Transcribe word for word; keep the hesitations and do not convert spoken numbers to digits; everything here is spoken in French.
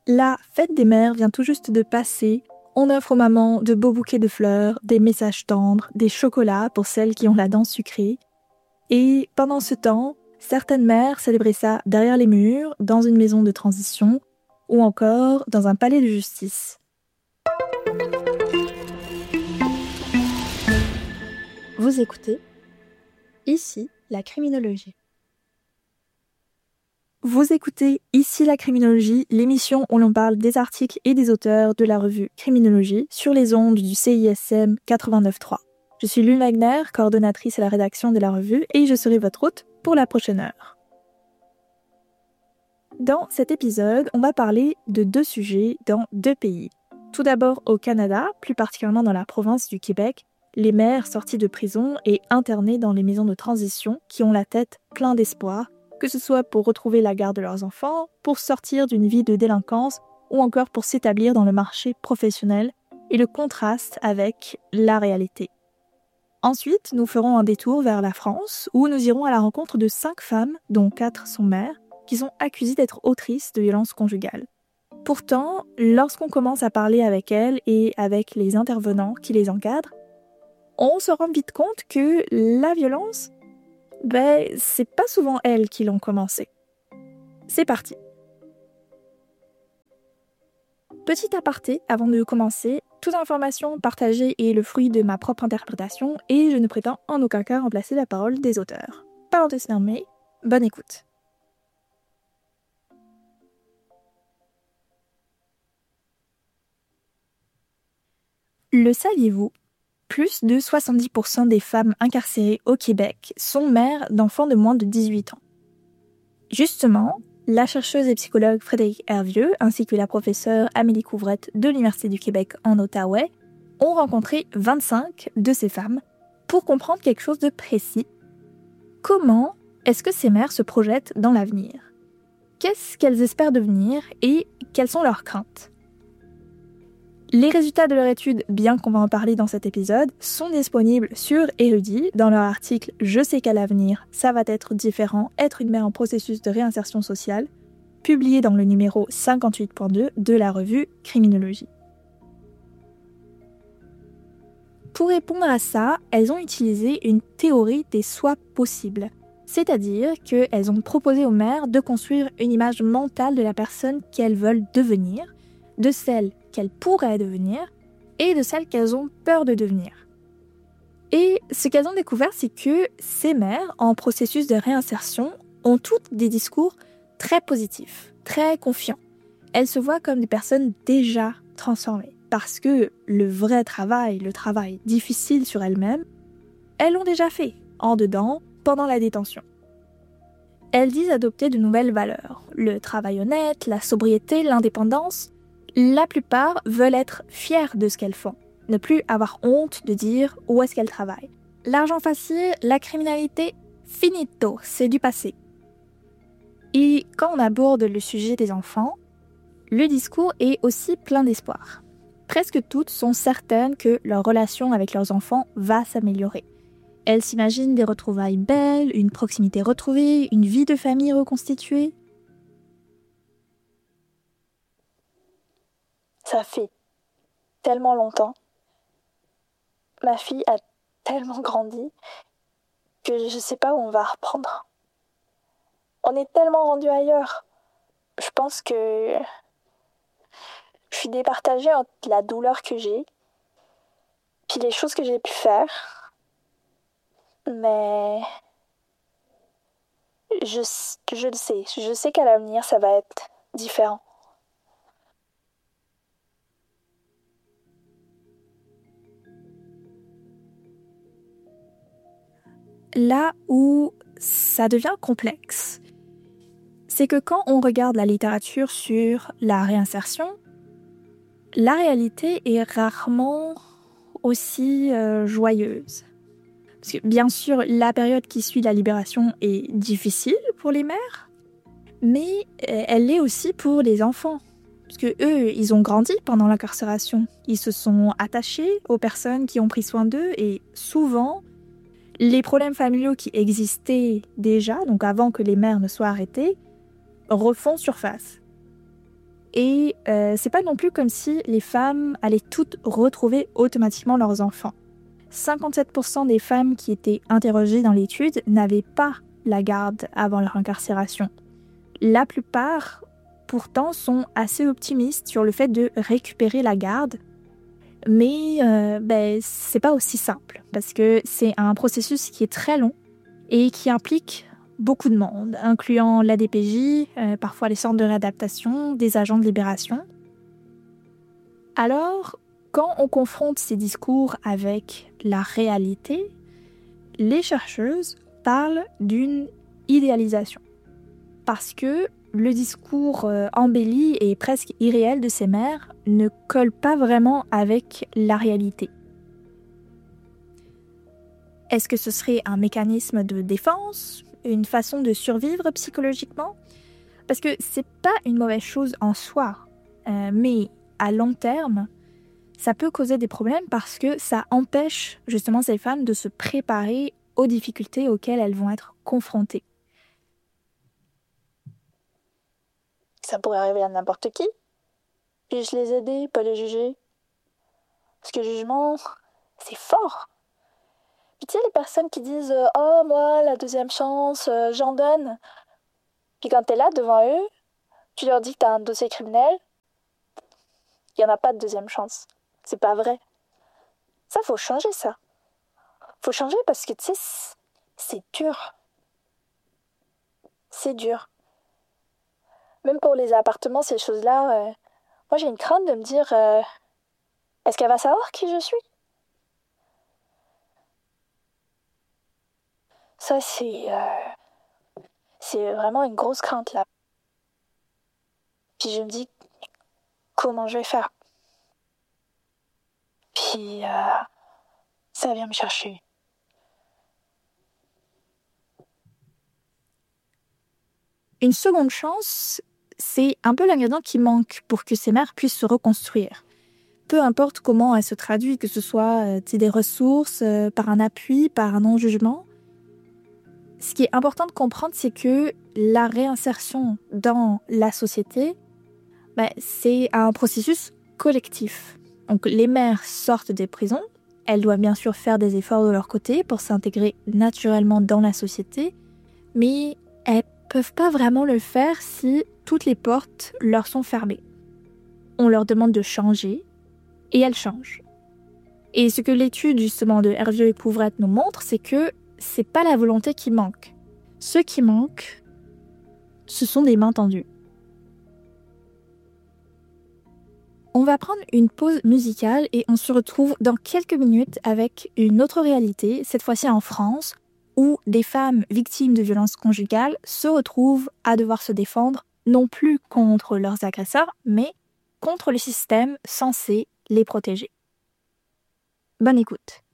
La fête des mères vient tout juste de passer. On offre aux mamans de beaux bouquets de fleurs, des messages tendres, des chocolats pour celles qui ont la dent sucrée. Et pendant ce temps, certaines mères célébraient ça derrière les murs, dans une maison de transition, ou encore dans un palais de justice. Vous écoutez Ici la criminologie. Vous écoutez Ici la criminologie, l'émission où l'on parle des articles et des auteurs de la revue Criminologie sur les ondes du C I S M quatre-vingt-neuf point trois. Je suis Lune Wagner, coordonnatrice à la rédaction de la revue, et je serai votre hôte pour la prochaine heure. Dans cet épisode, on va parler de deux sujets dans deux pays. Tout d'abord au Canada, plus particulièrement dans la province du Québec, les mères sorties de prison et internées dans les maisons de transition qui ont la tête pleine d'espoir, que ce soit pour retrouver la garde de leurs enfants, pour sortir d'une vie de délinquance ou encore pour s'établir dans le marché professionnel, et le contraste avec la réalité. Ensuite, nous ferons un détour vers la France où nous irons à la rencontre de cinq femmes, dont quatre sont mères, qui sont accusées d'être autrices de violences conjugales. Pourtant, lorsqu'on commence à parler avec elles et avec les intervenants qui les encadrent, on se rend vite compte que la violence, ben, c'est pas souvent elles qui l'ont commencé. C'est parti. Petit aparté, avant de commencer, toute information partagée est le fruit de ma propre interprétation et je ne prétends en aucun cas remplacer la parole des auteurs. Parenthèse fermée, bonne écoute. Le saviez-vous ? Plus de soixante-dix pour cent des femmes incarcérées au Québec sont mères d'enfants de moins de dix-huit ans. Justement, la chercheuse et psychologue Frédérique Hervieux ainsi que la professeure Amélie Couvrette de l'Université du Québec en Outaouais ont rencontré vingt-cinq de ces femmes pour comprendre quelque chose de précis. Comment est-ce que ces mères se projettent dans l'avenir ? Qu'est-ce qu'elles espèrent devenir et quelles sont leurs craintes ? Les résultats de leur étude, bien qu'on va en parler dans cet épisode, sont disponibles sur Érudit dans leur article « Je sais qu'à l'avenir, ça va être différent, être une mère en processus de réinsertion sociale », publié dans le numéro cinquante-huit point deux de la revue Criminologie. Pour répondre à ça, elles ont utilisé une théorie des soi possibles, c'est-à-dire qu'elles ont proposé aux mères de construire une image mentale de la personne qu'elles veulent devenir, de celle qu'elles pourraient devenir et de celles qu'elles ont peur de devenir. Et ce qu'elles ont découvert, c'est que ces mères, en processus de réinsertion, ont toutes des discours très positifs, très confiants. Elles se voient comme des personnes déjà transformées, parce que le vrai travail, le travail difficile sur elles-mêmes, elles l'ont déjà fait, en dedans, pendant la détention. Elles disent adopter de nouvelles valeurs, le travail honnête, la sobriété, l'indépendance. La plupart veulent être fières de ce qu'elles font, ne plus avoir honte de dire où est-ce qu'elles travaillent. L'argent facile, la criminalité, finito, c'est du passé. Et quand on aborde le sujet des enfants, le discours est aussi plein d'espoir. Presque toutes sont certaines que leur relation avec leurs enfants va s'améliorer. Elles s'imaginent des retrouvailles belles, une proximité retrouvée, une vie de famille reconstituée. Ça fait tellement longtemps. Ma fille a tellement grandi que je sais pas où on va reprendre. On est tellement rendu ailleurs. Je pense que je suis départagée entre la douleur que j'ai puis les choses que j'ai pu faire. Mais je, je le sais. Je sais qu'à l'avenir, ça va être différent. Là où ça devient complexe, c'est que quand on regarde la littérature sur la réinsertion, la réalité est rarement aussi euh, joyeuse. Parce que bien sûr, la période qui suit la libération est difficile pour les mères, mais elle l'est aussi pour les enfants. Parce que eux, ils ont grandi pendant l'incarcération. Ils se sont attachés aux personnes qui ont pris soin d'eux et souvent, les problèmes familiaux qui existaient déjà, donc avant que les mères ne soient arrêtées, refont surface. Et euh, c'est pas non plus comme si les femmes allaient toutes retrouver automatiquement leurs enfants. cinquante-sept pour cent des femmes qui étaient interrogées dans l'étude n'avaient pas la garde avant leur incarcération. La plupart, pourtant, sont assez optimistes sur le fait de récupérer la garde, mais euh, ben, c'est pas aussi simple, parce que c'est un processus qui est très long et qui implique beaucoup de monde, incluant l'A D P J, euh, parfois les centres de réadaptation, des agents de libération. Alors, quand on confronte ces discours avec la réalité, les chercheuses parlent d'une idéalisation. Parce que le discours euh, embelli et presque irréel de ces mères ne colle pas vraiment avec la réalité. Est-ce que ce serait un mécanisme de défense, une façon de survivre psychologiquement? Parce que c'est pas une mauvaise chose en soi, euh, mais à long terme, ça peut causer des problèmes parce que ça empêche justement ces femmes de se préparer aux difficultés auxquelles elles vont être confrontées. Ça pourrait arriver à n'importe qui. Puis-je les aider, pas les juger? Parce que le jugement, c'est fort. Puis tu sais, les personnes qui disent euh, « Oh, moi, la deuxième chance, euh, j'en donne. » Puis quand t'es là, devant eux, tu leur dis que t'as un dossier criminel, il n'y en a pas de deuxième chance. C'est pas vrai. Ça, faut changer, ça. Faut changer parce que, tu sais, c'est dur. C'est dur. Même pour les appartements, ces choses-là, euh, moi, j'ai une crainte de me dire euh, est-ce qu'elle va savoir qui je suis? Ça, c'est... Euh, c'est vraiment une grosse crainte, là. Puis je me dis comment je vais faire? Puis euh, ça vient me chercher. Une seconde chance, c'est un peu l'ingrédient qui manque pour que ces mères puissent se reconstruire. Peu importe comment elle se traduit, que ce soit euh, des ressources, euh, par un appui, par un non-jugement, ce qui est important de comprendre, c'est que la réinsertion dans la société, ben, c'est un processus collectif. Donc les mères sortent des prisons, elles doivent bien sûr faire des efforts de leur côté pour s'intégrer naturellement dans la société, mais elles peuvent pas vraiment le faire si toutes les portes leur sont fermées. On leur demande de changer, et elles changent. Et ce que l'étude justement de Hervieux et Pouvrette nous montre, c'est que c'est pas la volonté qui manque. Ce qui manque, ce sont des mains tendues. On va prendre une pause musicale et on se retrouve dans quelques minutes avec une autre réalité, cette fois-ci en France, où des femmes victimes de violences conjugales se retrouvent à devoir se défendre, non plus contre leurs agresseurs, mais contre le système censé les protéger. Bonne écoute.